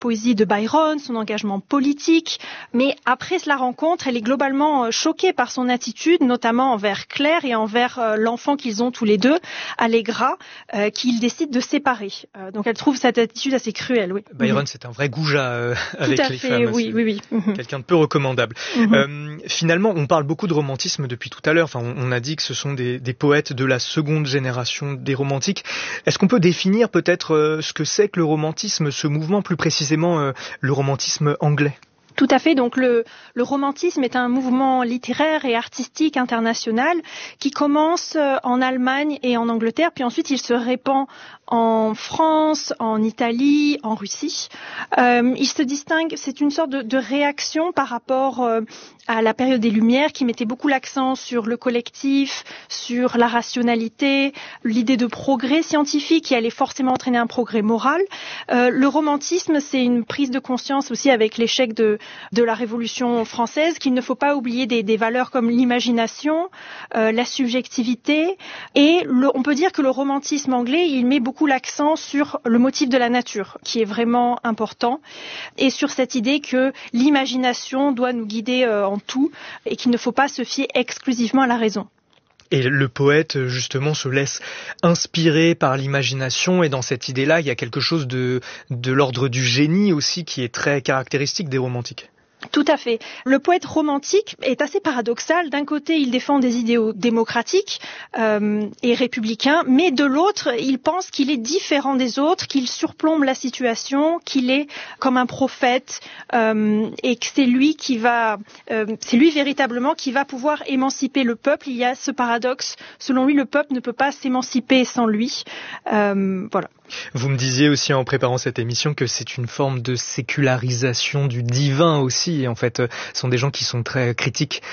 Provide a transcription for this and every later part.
poésie de Byron, son engagement politique. Mais après la rencontre, elle est globalement choquée par son attitude, notamment envers Claire et envers l'enfant qu'ils ont tous les deux, Allegra, qu'ils décident de séparer. Donc elle trouve cette attitude assez cruelle. Oui. Byron, c'est un vrai goujat avec les femmes. Oui. Quelqu'un de peu recommandable. Finalement, on parle beaucoup de romantisme depuis tout à l'heure. Enfin, on a dit que ce sont des poètes de la seconde génération des romantiques. Est-ce qu'on peut définir peut-être ce que c'est que le romantisme, ce mouvement, plus précisément le romantisme anglais ? Tout à fait. Donc le romantisme est un mouvement littéraire et artistique international qui commence en Allemagne et en Angleterre, puis ensuite il se répand en France, en Italie, en Russie. Il se distingue, c'est une sorte de réaction par rapport à la période des Lumières qui mettait beaucoup l'accent sur le collectif, sur la rationalité, l'idée de progrès scientifique qui allait forcément entraîner un progrès moral. Le romantisme, c'est une prise de conscience aussi avec l'échec de la Révolution française qu'il ne faut pas oublier des valeurs comme l'imagination, la subjectivité et on peut dire que le romantisme anglais, il met beaucoup l'accent sur le motif de la nature qui est vraiment important et sur cette idée que l'imagination doit nous guider en tout et qu'il ne faut pas se fier exclusivement à la raison. Et le poète, justement, se laisse inspirer par l'imagination et dans cette idée-là, il y a quelque chose de l'ordre du génie aussi qui est très caractéristique des romantiques. Tout à fait. Le poète romantique est assez paradoxal. D'un côté, il défend des idéaux démocratiques et républicains, mais de l'autre, il pense qu'il est différent des autres, qu'il surplombe la situation, qu'il est comme un prophète et que c'est lui véritablement qui va pouvoir émanciper le peuple. Il y a ce paradoxe. Selon lui, le peuple ne peut pas s'émanciper sans lui. Voilà. Vous me disiez aussi en préparant cette émission que c'est une forme de sécularisation du divin aussi. Et en fait, ce sont des gens qui sont très critiques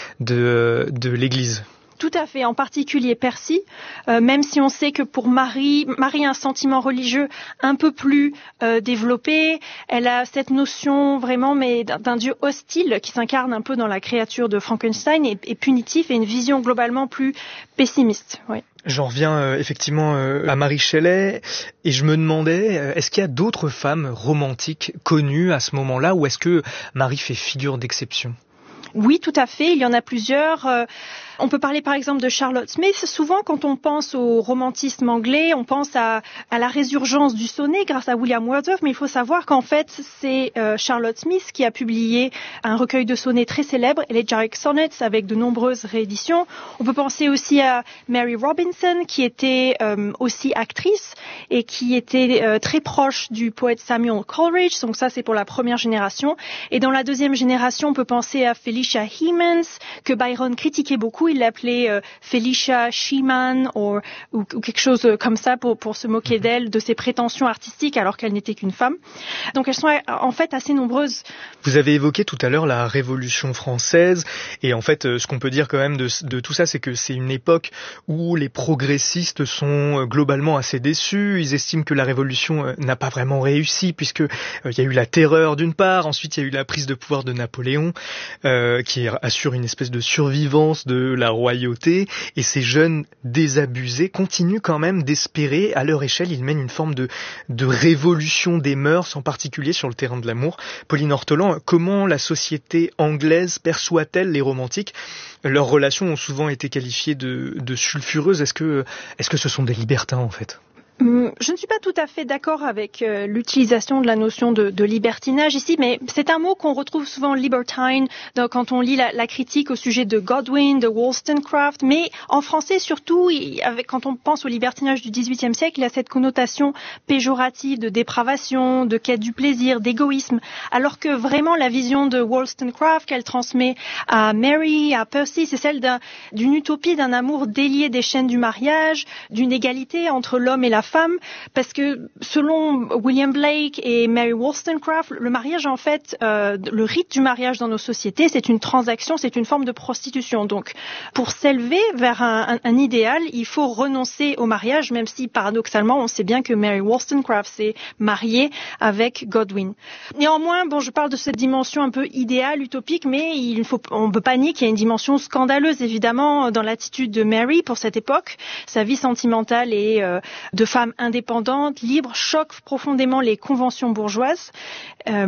de l'Église. Tout à fait, en particulier Percy, même si on sait que pour Marie a un sentiment religieux un peu plus développé, elle a cette notion vraiment mais d'un dieu hostile qui s'incarne un peu dans la créature de Frankenstein et punitif et une vision globalement plus pessimiste. Oui. J'en reviens effectivement à Mary Shelley et je me demandais, est-ce qu'il y a d'autres femmes romantiques connues à ce moment-là ou est-ce que Marie fait figure d'exception ? Oui, tout à fait, il y en a plusieurs. On peut parler par exemple de Charlotte Smith. Souvent, quand on pense au romantisme anglais, on pense à la résurgence du sonnet grâce à William Wordsworth, mais il faut savoir qu'en fait, c'est Charlotte Smith qui a publié un recueil de sonnets très célèbre, Elegiac Sonnets, avec de nombreuses rééditions. On peut penser aussi à Mary Robinson, qui était aussi actrice et qui était très proche du poète Samuel Coleridge. Donc ça, c'est pour la première génération. Et dans la deuxième génération, on peut penser à Felicia Hemans, que Byron critiquait beaucoup. Il l'appelait Felicia Sheeman ou quelque chose comme ça pour se moquer d'elle, de ses prétentions artistiques alors qu'elle n'était qu'une femme. Donc elles sont en fait assez nombreuses. Vous avez évoqué tout à l'heure la Révolution française et en fait ce qu'on peut dire quand même de tout ça, c'est que c'est une époque où les progressistes sont globalement assez déçus. Ils estiment que la Révolution n'a pas vraiment réussi puisque il y a eu la terreur d'une part, ensuite il y a eu la prise de pouvoir de Napoléon qui assure une espèce de survivance de la royauté et ces jeunes désabusés continuent quand même d'espérer, à leur échelle, ils mènent une forme de révolution des mœurs, en particulier sur le terrain de l'amour. Pauline Ortolan, comment la société anglaise perçoit-elle les romantiques ? Leurs relations ont souvent été qualifiées de sulfureuses. Est-ce que ce sont des libertins en fait ? Je ne suis pas tout à fait d'accord avec l'utilisation de la notion de libertinage ici, mais c'est un mot qu'on retrouve souvent libertine quand on lit la critique au sujet de Godwin, de Wollstonecraft, mais en français surtout, quand on pense au libertinage du XVIIIe siècle, il y a cette connotation péjorative de dépravation, de quête du plaisir, d'égoïsme, alors que vraiment la vision de Wollstonecraft qu'elle transmet à Mary, à Percy, c'est celle d'une utopie, d'un amour délié des chaînes du mariage, d'une égalité entre l'homme et la femme, parce que selon William Blake et Mary Wollstonecraft, le mariage en fait, le rite du mariage dans nos sociétés, c'est une transaction, c'est une forme de prostitution. Donc, pour s'élever vers un idéal, il faut renoncer au mariage, même si paradoxalement, on sait bien que Mary Wollstonecraft s'est mariée avec Godwin. Néanmoins, je parle de cette dimension un peu idéale, utopique, mais on ne peut pas nier qu'il y a une dimension scandaleuse, évidemment, dans l'attitude de Mary pour cette époque. Sa vie sentimentale est de femme femme indépendante, libre, choque profondément les conventions bourgeoises.